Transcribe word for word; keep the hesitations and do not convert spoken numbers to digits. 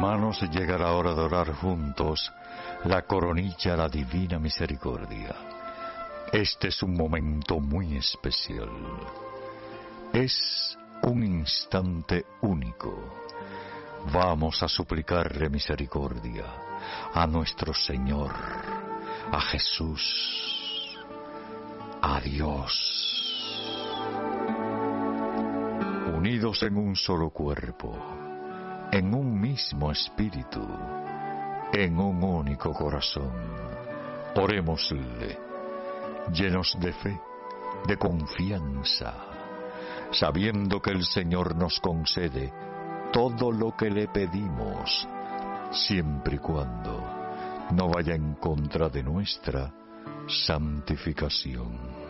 hermanos, llega la hora de orar juntos la coronilla a la Divina Misericordia. Este es un momento muy especial. Es un instante único. Vamos a suplicarle misericordia a nuestro Señor, a Jesús, a Dios. Unidos en un solo cuerpo, en un mismo espíritu, en un único corazón, orémosle, llenos de fe, de confianza, sabiendo que el Señor nos concede todo lo que le pedimos, siempre y cuando no vaya en contra de nuestra santificación.